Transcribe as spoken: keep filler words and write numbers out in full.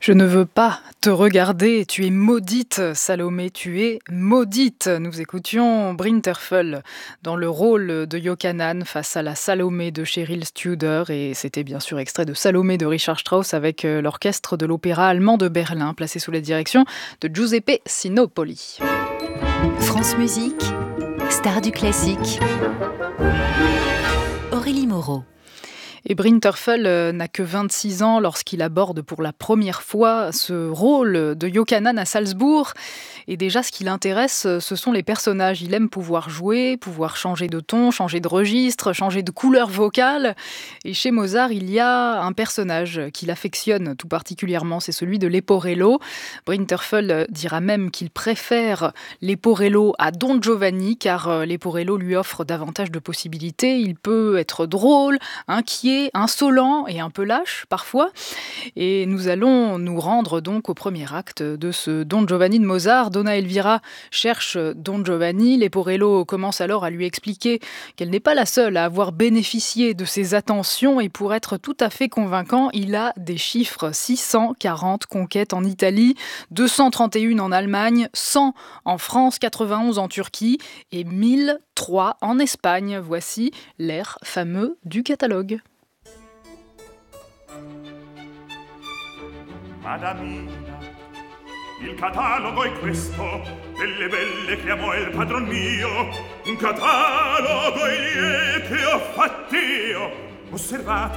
Je ne veux pas te regarder, tu es maudite, Salomé, tu es maudite. Nous écoutions Brinterfell dans le rôle de Yochanan face à la Salomé de Cheryl Studer, et c'était bien sûr extrait de Salomé de Richard Strauss avec l'orchestre de l'Opéra allemand de Berlin, placé sous la direction de Giuseppe Sinopoli. France Musique, star du classique. Aurélie Moreau. Et Brinterfell n'a que vingt-six ans lorsqu'il aborde pour la première fois ce rôle de Yochanan à Salzbourg. Et déjà, ce qui l'intéresse, ce sont les personnages. Il aime pouvoir jouer, pouvoir changer de ton, changer de registre, changer de couleur vocale. Et chez Mozart, il y a un personnage qu'il affectionne tout particulièrement, c'est celui de Leporello. Brinterfell dira même qu'il préfère Leporello à Don Giovanni, car Leporello lui offre davantage de possibilités. Il peut être drôle, inquiet, insolent et un peu lâche parfois. Et nous allons nous rendre donc au premier acte de ce Don Giovanni de Mozart. Donna Elvira cherche Don Giovanni. Leporello commence alors à lui expliquer qu'elle n'est pas la seule à avoir bénéficié de ses attentions, et pour être tout à fait convaincant, il a des chiffres: six cent quarante conquêtes en Italie, deux cent trente et un en Allemagne, cent en France, quatre-vingt-onze en Turquie et mille trois en Espagne. Voici l'air fameux du catalogue. Madamina, il catalogo è questo, delle belle che amo il padron mio, un catalogo è che ho fatto io. Osservate